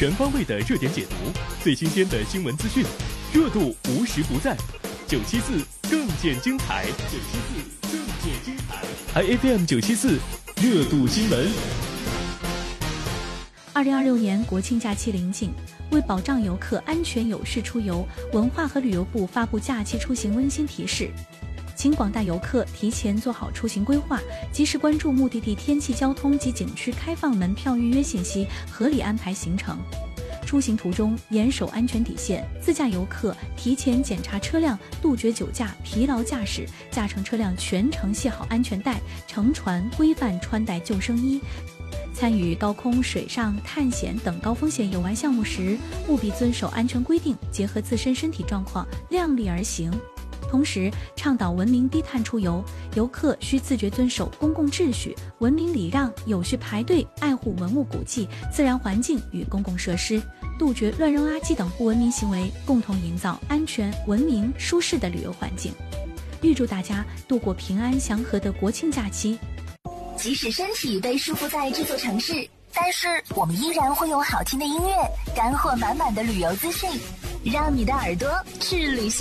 全方位的热点解读，最新鲜的新闻资讯，热度无时不在。974更见精彩，974更见精彩。iFM 974热度新闻。 2026年国庆假期临近，为保障游客安全有序出游，文化和旅游部发布假期出行温馨提示，请广大游客提前做好出行规划，及时关注目的地天气、交通及景区开放门票预约信息，合理安排行程。出行途中严守安全底线，自驾游客提前检查车辆，杜绝酒驾、疲劳驾驶，驾乘车辆全程系好安全带，乘船规范穿戴救生衣。参与高空、水上、探险等高风险游玩项目时，务必遵守安全规定，结合自身身体状况，量力而行。同时，倡导文明低碳出游，游客需自觉遵守公共秩序，文明礼让，有序排队，爱护文物古迹、自然环境与公共设施，杜绝乱扔垃圾等不文明行为，共同营造安全、文明、舒适的旅游环境。预祝大家度过平安祥和的国庆假期。 即使身体被束缚在这座城市，但是我们依然会有好听的音乐、干货满满的旅游资讯，让你的耳朵去旅行。